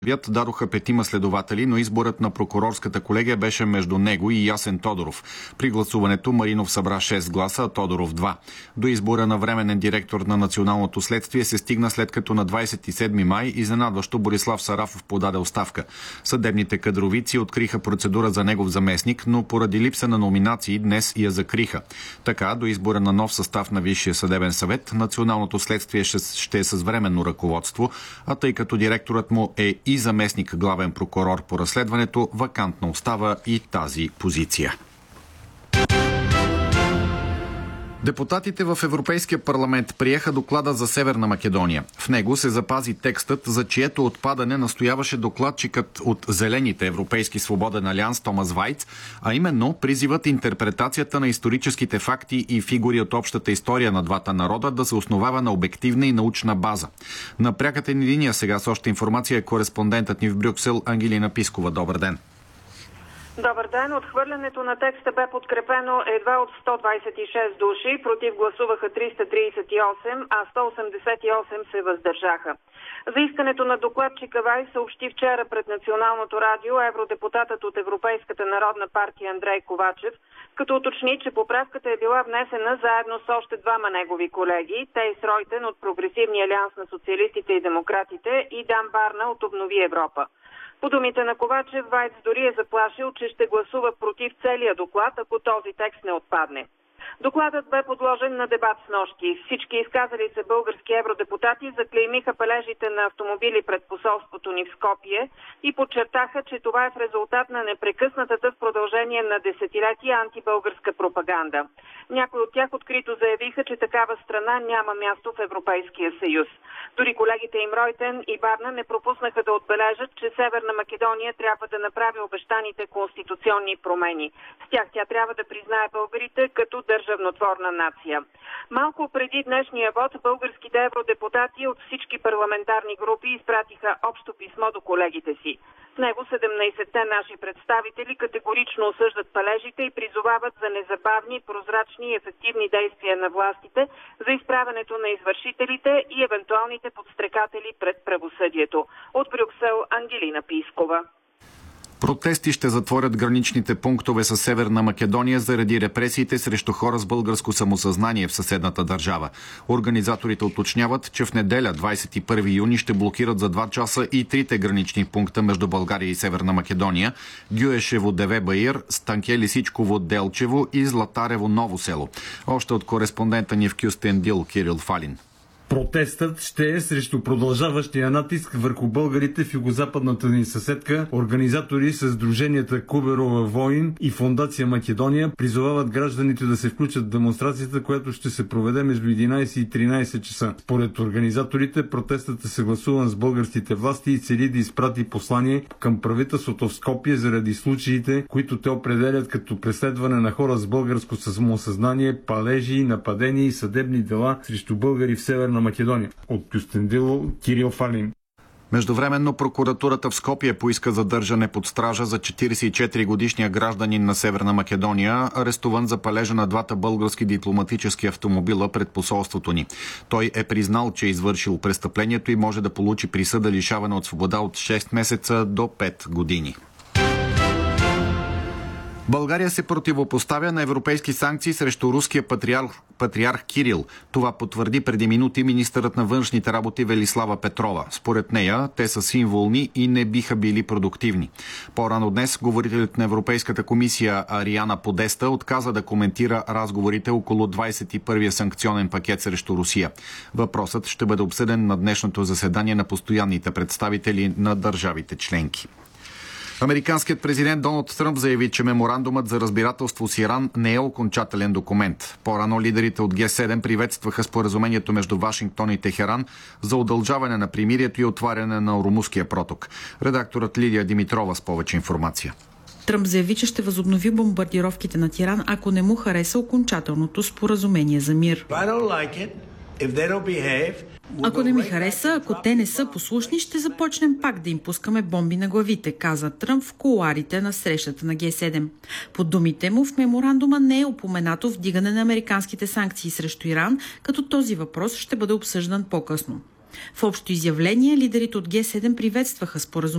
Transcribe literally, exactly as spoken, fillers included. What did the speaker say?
дадоха петима следователи, но изборът на прокурорската колегия беше между него и Ясен Тодоров. При гласуването Маринов събра шест гласа, а Тодоров два. До избора на временен директор на Националното следствие се стигна след като на двадесет и седми май изненадващо Борислав Сарафов подаде оставка. Съдебните кадровици откриха процедура за негов заместник, но поради липса на номинации днес я закриха. Така, до избора на нов състав на Висшия съдебен съвет, Националното следствие ще е с временно ръководство, а тъй като директорът му е и заместник главен прокурор по разследването, вакантна остава и тази позиция. Депутатите в Европейския парламент приеха доклада за Северна Македония. В него се запази текстът, за чието отпадане настояваше докладчикът от Зелените Европейски свободен алианс Томас Вайц, а именно призиват интерпретацията на историческите факти и фигури от общата история на двата народа да се основава на обективна и научна база. На пряката ни линия сега с още информация е кореспондентът ни в Брюксел Ангелина Пискова. Добър ден! Добър ден. Отхвърлянето на текста бе подкрепено едва от сто двадесет и шест души, против гласуваха триста тридесет и осем, а сто осемдесет и осем се въздържаха. За искането на докладчика Вайс съобщи вчера пред Националното радио евродепутатът от Европейската народна партия Андрей Ковачев, като уточни, че поправката е била внесена заедно с още двама негови колеги, Тейс Ройтен от Прогресивния алианс на социалистите и демократите и Дан Барна от Обнови Европа. По думите на Ковачев, Вайц дори е заплашил, че ще гласува против целия доклад, ако този текст не отпадне. Докладът бе подложен на дебат с нощи. Всички изказали се български евродепутати заклеймиха палежите на автомобили пред посолството ни в Скопие и подчертаха, че това е в резултат на непрекъснатата в продължение на десетилетия антибългарска пропаганда. Някои от тях открито заявиха, че такава страна няма място в Европейския съюз. Дори колегите им Ройтен и Барна не пропуснаха да отбележат, че Северна Македония трябва да направи обещаните конституционни промени. С тях тя трябва да признае българите като държавнотворна нация. Малко преди днешния вод българските евродепутати от всички парламентарни групи изпратиха общо писмо до колегите си. В него седемнадесетте наши представители категорично осъждат палежите и призовават за незабавни, прозрачни и ефективни действия на властите за изправянето на извършителите и евентуалните подстрекатели пред правосъдието. От Брюксел Ангелина Пискова. Протести ще затворят граничните пунктове с Северна Македония заради репресиите срещу хора с българско самосъзнание в съседната държава. Организаторите уточняват, че в неделя, двадесет и първи юни, ще блокират за два часа и трите гранични пункта между България и Северна Македония – Гюешево Деве-Баир, Станке Лисичково Делчево и Златарево Ново село. Още от кореспондента ни в Кюстендил Кирил Фалин. Протестът ще е срещу продължаващия натиск върху българите в югозападната ни съседка. Организатори с сдруженията Куберова Войн и Фондация Македония призовават гражданите да се включат в демонстрацията, която ще се проведе между единадесет и тринадесет часа. Според организаторите, протестът е съгласуван с българските власти и цели да изпрати послание към правителството в Скопие заради случаите, които те определят като преследване на хора с българско самосъзнание, палежи, нападения и съдебни дела срещу българи в Северна Македония. От Кюстендил Кирил Фалин. Междувременно прокуратурата в Скопие поиска задържане под стража за четиридесет и четири годишния гражданин на Северна Македония, арестуван за палежа на двата български дипломатически автомобила пред посолството ни. Той е признал, че е извършил престъплението и може да получи присъда лишаване от свобода от шест месеца до пет години. България се противопоставя на европейски санкции срещу руския патриарх, патриарх Кирил. Това потвърди преди минути министърът на външните работи Велислава Петрова. Според нея, те са символни и не биха били продуктивни. По-рано днес говорителят на Европейската комисия Ариана Подеста отказа да коментира разговорите около двадесет и първия санкционен пакет срещу Русия. Въпросът ще бъде обсъден на днешното заседание на постоянните представители на държавите членки. Американският президент Доналд Тръмп заяви, че меморандумът за разбирателство с Иран не е окончателен документ. По-рано лидерите от Ге седем приветстваха споразумението между Вашингтон и Техеран за удължаване на примирието и отваряне на Ормузския проток. Редакторът Лидия Димитрова с повече информация. Тръмп заяви, че ще възобнови бомбардировките над Иран, ако не му хареса окончателното споразумение за мир. Ако не ми хареса, ако те не са послушни, ще започнем пак да им пускаме бомби на главите, каза Тръмп в кулоарите на срещата на Ге седем. По думите му, в меморандума не е упоменато вдигане на американските санкции срещу Иран, като този въпрос ще бъде обсъждан по-късно. В общо изявление лидерите от Ге седем приветстваха споразумението